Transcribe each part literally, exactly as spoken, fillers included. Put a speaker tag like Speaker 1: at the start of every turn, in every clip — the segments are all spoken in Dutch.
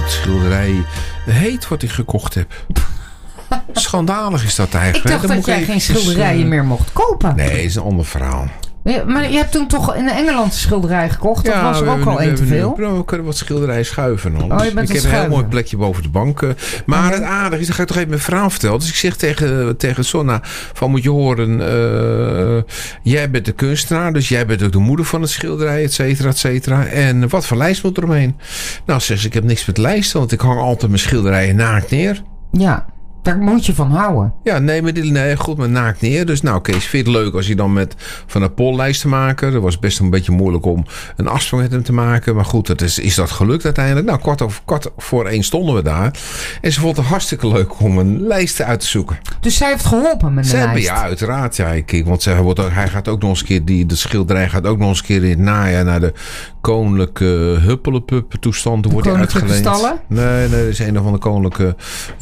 Speaker 1: het schilderij heet wat ik gekocht heb. Schandalig is dat eigenlijk.
Speaker 2: Ik dacht
Speaker 1: dat,
Speaker 2: dat jij geen schilderijen uh, meer mocht kopen.
Speaker 1: Nee, dat is een ander verhaal.
Speaker 2: Ja, maar je hebt toen toch in Engeland een schilderij gekocht? Dat ja, was er ook al één te veel?
Speaker 1: Nu, we kunnen wat schilderijen schuiven.
Speaker 2: Oh, je bent
Speaker 1: ik heb
Speaker 2: schuiven.
Speaker 1: een heel mooi plekje boven de bank. Maar okay. Het aardige is, dan ga ik toch even mijn verhaal vertellen. Dus ik zeg tegen, tegen Sonna, van moet je horen, uh, jij bent de kunstenaar, dus jij bent ook de moeder van het schilderij, et cetera, et cetera. En wat voor lijst moet er omheen? Nou, zeg ze, ik heb niks met lijsten, want ik hang altijd mijn schilderijen naakt neer.
Speaker 2: Ja. Daar moet je van houden.
Speaker 1: Ja, nee, maar dit, nee, goed, maar naakt neer. Dus nou, Kees, vind je het leuk als je dan met Van der Pol lijst te maken? Dat was best een beetje moeilijk om een afspraak met hem te maken. Maar goed, dat is, is dat gelukt uiteindelijk? Nou, kort, over, kort voor één stonden we daar. En ze vond het hartstikke leuk om een lijst uit te zoeken.
Speaker 2: Dus zij heeft geholpen met de
Speaker 1: zij,
Speaker 2: lijst?
Speaker 1: Ja, uiteraard. Ja, kijk, want zij wordt ook, hij gaat ook nog eens een keer, die, de schilderij gaat ook nog eens een keer in het najaar naar de koninklijke Huppelepup toestand. Wordt die uitgeleend.
Speaker 2: Stallen?
Speaker 1: Nee, nee, dat is een of andere koninklijke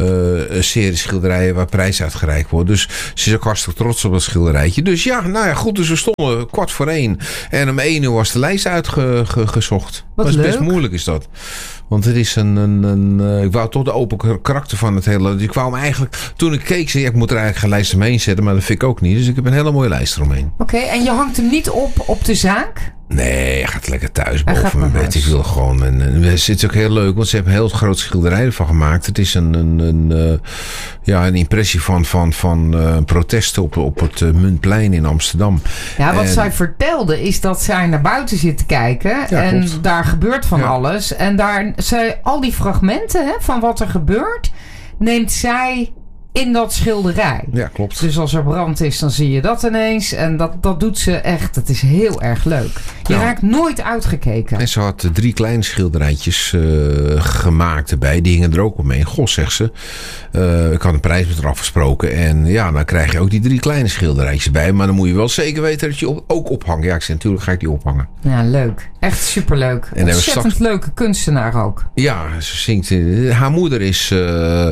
Speaker 1: uh, serie schilderijen waar prijs uitgereikt wordt. Dus ze is ook hartstikke trots op dat schilderijtje. Dus ja, nou ja, goed. Dus we stonden kwart voor één. En om één uur was de lijst uitgezocht.
Speaker 2: Wat
Speaker 1: dat is
Speaker 2: leuk.
Speaker 1: Best moeilijk is dat. Want het is een, een, een uh, ik wou toch de open karakter van het hele. Dus ik wou hem eigenlijk, toen ik keek, zei ik moet er eigenlijk geen lijst omheen zetten. Maar dat vind ik ook niet. Dus ik heb een hele mooie lijst eromheen.
Speaker 2: Oké, okay, en je hangt hem niet op op de zaak?
Speaker 1: Nee, hij gaat lekker thuis boven mijn bed. Ik wil gewoon. En, en het is ook heel leuk, want ze hebben een heel groot schilderij ervan gemaakt. Het is een, een, een, uh, ja, een impressie van, van, van uh, protesten op, op het uh, Muntplein in Amsterdam.
Speaker 2: Ja, wat
Speaker 1: en,
Speaker 2: zij vertelde is dat zij naar buiten zit te kijken. Ja, en klopt. Daar gebeurt van ja. alles. En daar, zij, al die fragmenten hè, van wat er gebeurt, neemt zij in dat schilderij.
Speaker 1: Ja, klopt.
Speaker 2: Dus als er brand is, dan zie je dat ineens. En dat, dat doet ze echt. Het is heel erg leuk. Je nou, raakt nooit uitgekeken.
Speaker 1: En ze had drie kleine schilderijtjes uh, gemaakt erbij. Die hingen er ook omheen. Goh, zegt ze. Uh, ik had een prijs met haar afgesproken. En ja, dan krijg je ook die drie kleine schilderijtjes bij. Maar dan moet je wel zeker weten dat je op, ook ophangt. Ja, ik zei natuurlijk ga ik die ophangen.
Speaker 2: Ja, leuk. Echt superleuk. En ontzettend straks... leuke kunstenaar ook.
Speaker 1: Ja, ze zingt. Uh, haar moeder is uh,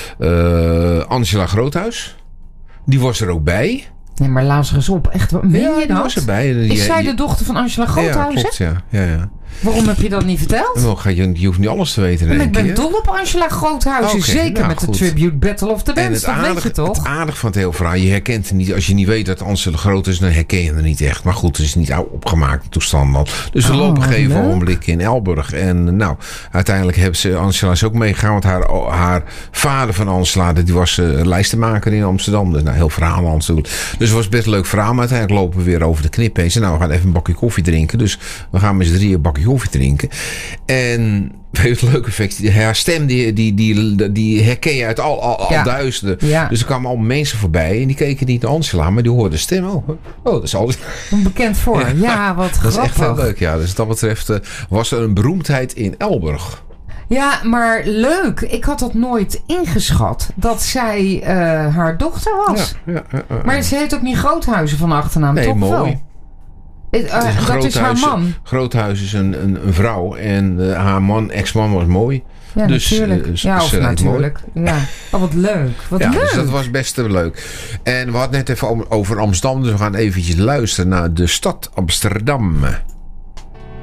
Speaker 1: uh, Angela Groothuis. Die was er ook bij.
Speaker 2: Nee, maar laat eens op. Echt, meen
Speaker 1: ja,
Speaker 2: je dat?
Speaker 1: Die was erbij. Die,
Speaker 2: is zij de dochter van Angela Groothuis?
Speaker 1: Ja, klopt, ja. ja, ja.
Speaker 2: Waarom heb je dat niet verteld?
Speaker 1: Nou, je, je hoeft niet alles te weten.
Speaker 2: En ik ben
Speaker 1: keer.
Speaker 2: dol op Angela Groothuis. Okay, zeker nou, met goed. De Tribute Battle of the Bands. Dat aardig, weet je toch?
Speaker 1: Het aardig van het heel verhaal. Je herkent het niet. Als je niet weet dat Angela Groothuis is, dan herken je het niet echt. Maar goed, het is niet opgemaakt in toestand dan. Dus we oh, lopen een gegeven ogenblik in Elburg. En nou, uiteindelijk hebben ze Angela is ook meegegaan. Want haar, haar vader van Angela, die was uh, lijstenmaker in Amsterdam. Dus nou, heel verhaal aan doen. Dus het was best een leuk verhaal. Maar uiteindelijk lopen we weer over de knip heen. Nou, we gaan even een bakje koffie drinken. Dus we gaan met z'n drieën een bakje koffie drinken. En weet je het leuke effect? Haar stem die, die, die, die herken je uit al, al, al ja. duizenden. Ja. Dus er kwamen al mensen voorbij. En die keken niet naar Angela, maar die hoorden de stem. Oh, oh dat is altijd...
Speaker 2: Een bekend voor. Ja, ja wat dat grappig.
Speaker 1: Dat is echt heel leuk. Ja. Dus wat dat betreft uh, was er een beroemdheid in Elburg.
Speaker 2: Ja, maar leuk. Ik had dat nooit ingeschat. Dat zij uh, haar dochter was. Ja, ja, ja, ja. Maar ze heet ook niet Groothuizen van achternaam.
Speaker 1: Nee,
Speaker 2: toch
Speaker 1: mooi.
Speaker 2: Wel? Uh, is dat is haar man.
Speaker 1: Groothuis is een, een, een vrouw. En uh, haar man, ex-man was mooi.
Speaker 2: Ja,
Speaker 1: dus,
Speaker 2: natuurlijk.
Speaker 1: Uh,
Speaker 2: ja, of natuurlijk. Ja. Oh, wat leuk. Wat
Speaker 1: ja,
Speaker 2: leuk.
Speaker 1: Dus dat was best leuk. En we hadden net even over Amsterdam. Dus we gaan eventjes luisteren naar de stad Amsterdam.